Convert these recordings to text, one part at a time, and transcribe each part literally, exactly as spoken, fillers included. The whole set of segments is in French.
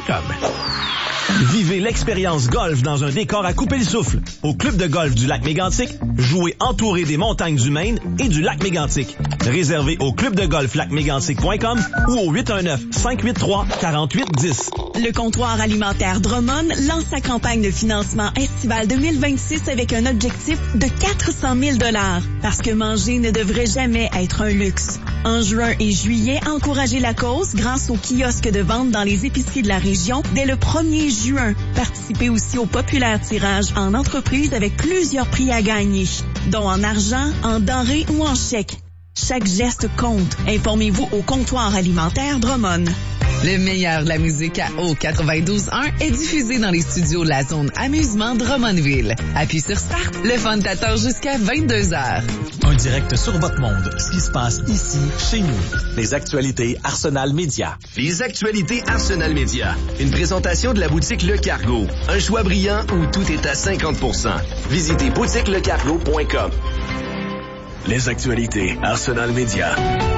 com. Vivez l'expérience golf dans un décor à couper le souffle. Au club de golf du lac Mégantic, jouez entouré des montagnes du Maine et du lac Mégantic. Réservez au club de golf lac mégantic point com ou au huit un neuf, cinq huit trois, quatre huit un zéro. Le comptoir alimentaire Drummond lance sa campagne de financement estival deux mille vingt-six avec un objectif de quatre cent mille dollars. Parce que manger ne devrait jamais être un luxe. En juin et juillet, encouragez la cause grâce aux kiosques de vente dans les épiceries de la région dès le premier juin. Participez aussi au populaire tirage en entreprise avec plusieurs prix à gagner, dont en argent, en denrées ou en chèques. Chaque geste compte. Informez-vous au comptoir alimentaire Drummond. Le meilleur de la musique à O quatre-vingt-douze un est diffusé dans les studios de la zone amusement Drummondville. Appuie sur Start, le fun t'attend jusqu'à vingt-deux heures. Un direct sur votre monde, ce qui se passe ici, chez nous. Les actualités Arsenal Média. Les actualités Arsenal Média. Une présentation de la boutique Le Cargo. Un choix brillant où tout est à cinquante pour cent. Visitez boutique le cargo point com. Les actualités Arsenal Média.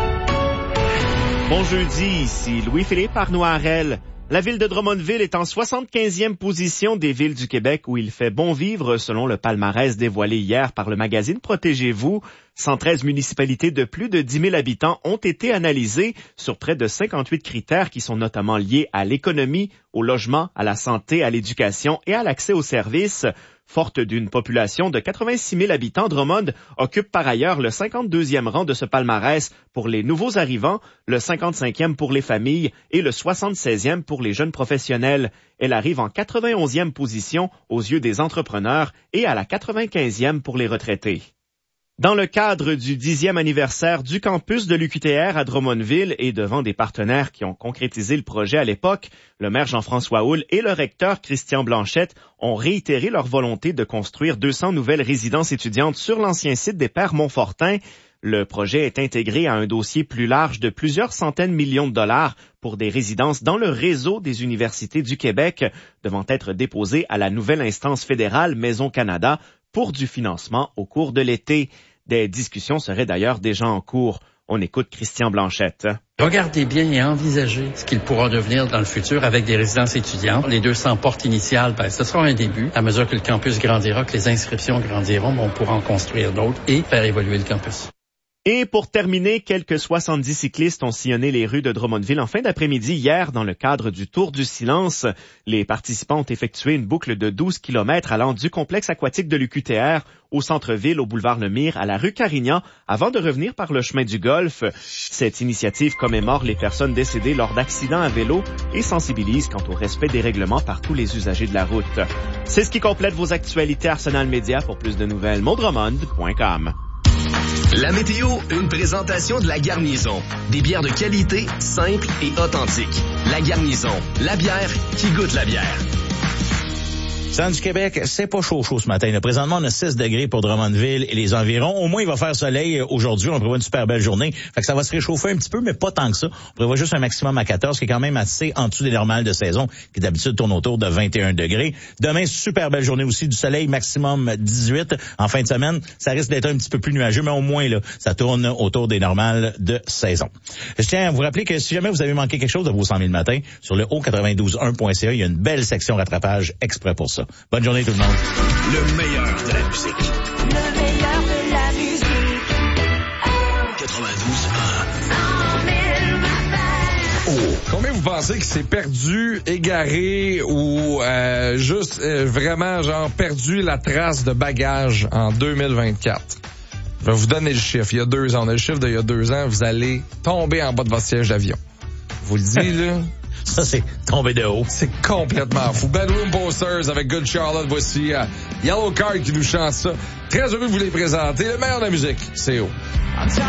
Bon jeudi, ici Louis-Philippe Arnoirel. La ville de Drummondville est en soixante-quinzième position des villes du Québec où il fait bon vivre selon le palmarès dévoilé hier par le magazine Protégez-vous. cent treize municipalités de plus de dix mille habitants ont été analysées sur près de cinquante-huit critères qui sont notamment liés à l'économie, au logement, à la santé, à l'éducation et à l'accès aux services. Forte d'une population de quatre-vingt-six mille habitants, Drummond occupe par ailleurs le cinquante-deuxième rang de ce palmarès pour les nouveaux arrivants, le cinquante-cinquième pour les familles et le soixante-seizième pour les jeunes professionnels. Elle arrive en quatre-vingt-onzième position aux yeux des entrepreneurs et à la quatre-vingt-quinzième pour les retraités. Dans le cadre du dixième anniversaire du campus de l'U Q T R à Drummondville et devant des partenaires qui ont concrétisé le projet à l'époque, le maire Jean-François Houle et le recteur Christian Blanchette ont réitéré leur volonté de construire deux cents nouvelles résidences étudiantes sur l'ancien site des Pères Montfortin. Le projet est intégré à un dossier plus large de plusieurs centaines de millions de dollars pour des résidences dans le réseau des universités du Québec, devant être déposé à la nouvelle instance fédérale Maison Canada pour du financement au cours de l'été. Des discussions seraient d'ailleurs déjà en cours. On écoute Christian Blanchette. Regardez bien et envisagez ce qu'il pourra devenir dans le futur avec des résidences étudiantes. Les deux cents portes initiales, ben, ce sera un début. À mesure que le campus grandira, que les inscriptions grandiront, on pourra en construire d'autres et faire évoluer le campus. Et pour terminer, quelques soixante-dix cyclistes ont sillonné les rues de Drummondville en fin d'après-midi hier dans le cadre du Tour du Silence. Les participants ont effectué une boucle de douze kilomètres allant du complexe aquatique de l'U Q T R au centre-ville, au boulevard Lemire, à la rue Carignan, avant de revenir par le chemin du Golfe. Cette initiative commémore les personnes décédées lors d'accidents à vélo et sensibilise quant au respect des règlements par tous les usagers de la route. C'est ce qui complète vos actualités Arsenal Média. Pour plus de nouvelles, mondromond point com. La météo, une présentation de La Garnison. Des bières de qualité, simples et authentiques. La Garnison, la bière qui goûte la bière. Centre du Québec, c'est pas chaud chaud ce matin. Là, présentement, on a six degrés pour Drummondville et les environs. Au moins, il va faire soleil aujourd'hui. On prévoit une super belle journée. Fait que ça va se réchauffer un petit peu, mais pas tant que ça. On prévoit juste un maximum à quatorze, qui est quand même assez en dessous des normales de saison, qui d'habitude tourne autour de vingt et un degrés. Demain, super belle journée aussi. Du soleil, maximum dix-huit. En fin de semaine, ça risque d'être un petit peu plus nuageux, mais au moins, là, ça tourne autour des normales de saison. Je tiens à vous rappeler que si jamais vous avez manqué quelque chose de vos cent mille matins, sur le o quatre-vingt-douze un point c a, il y a une belle section rattrapage exprès pour ça. Bonne journée tout le monde. Le meilleur de la musique. Le meilleur de la musique. quatre-vingt-douze un. cent mille matins. Oh. Combien vous pensez que c'est perdu, égaré ou euh, juste euh, vraiment genre perdu la trace de bagage en deux mille vingt-quatre? Je vais vous donner le chiffre. Il y a deux ans, on a le chiffre d'il y a deux ans, vous allez tomber en bas de votre siège d'avion. Je vous le dis, là. Ça, c'est tombé de haut. C'est complètement fou. Bedroom Posters avec Good Charlotte. Voici uh, Yellow Card qui nous chante ça. Très heureux de vous les présenter. Le meilleur de la musique, c'est haut.